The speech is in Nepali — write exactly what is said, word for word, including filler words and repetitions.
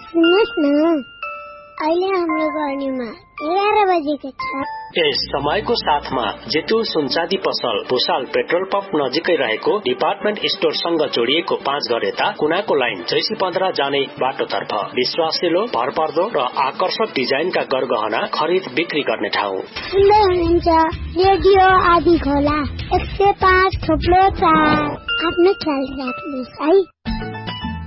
सुन्नुहोस् न, अहिले हाम्रो गर्नीमा एघार बजेको छ। यस समयको साथमा जेतु सुनचाँदी पसल भुसाल पेट्रोल पम्प नजिकै रहेको डिपार्टमेन्ट स्टोरसँग जोडिएको पाँच घर यता कुनाको लाइन जैसी पन्ध्र जाने बाटोतर्फ विश्वासिलो, भरपर्दो र आकर्षक डिजाइनका गरगहना खरिद बिक्री गर्ने ठाउँ। सुन्दै हुनुहुन्छ रेडियो आदि खोला एक सय पाँच थोप्लो चार। आफ्नो ख्याल राख्नुहोस् है।